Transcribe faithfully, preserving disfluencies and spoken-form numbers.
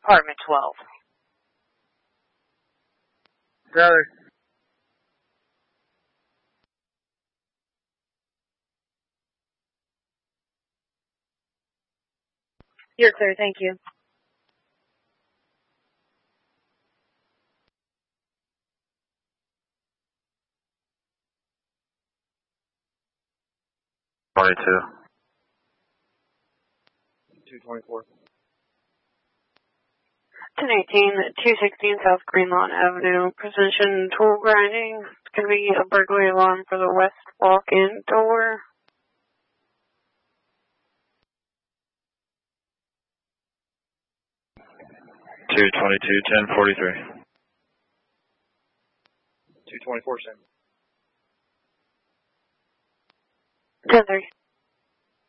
Apartment twelve. Brother. You're clear, thank you. twenty-two. two twenty-four. ten eighteen, two sixteen South Greenlawn Avenue. Precision tool grinding. It's going to be a burglary alarm for the west walk-in door. two twenty-two, ten forty-three. two twenty-four, same. ten thirty.